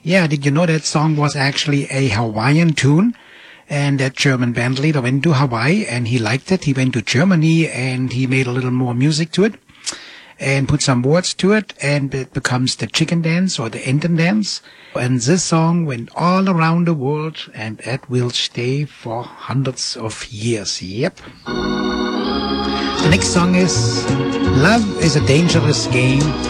Yeah, did you know that song was actually a Hawaiian tune? And that German band leader went to Hawaii and he liked it. He went to Germany and he made a little more music to it and put some words to it, and it becomes the chicken dance or the Enten dance. And this song went all around the world, and it will stay for hundreds of years. Yep. The next song is Love is a Dangerous Game.